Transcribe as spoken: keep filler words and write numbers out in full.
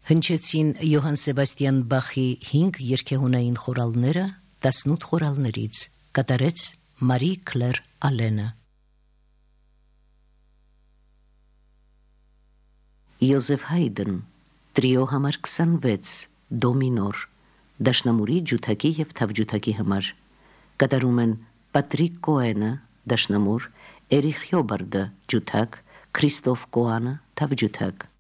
Հնչեցին Յոհան Սեբաստիան Բախի հինգ երգեհոնային խորալները տասնութ խորալներից, կատարեց Մարի Քլեր Ալենը։ Յոզեֆ Հայդն, տրիո համար քսանվեց, դո մինոր, դաշնամուրի ջութակի և թավջութակի համար, կատարում են Պատրիկ Կոենը, դաշնամուր, Էրիխ Հյոբարդը, ջութակ, Քրիստոֆ Կոանը, թավջութակ։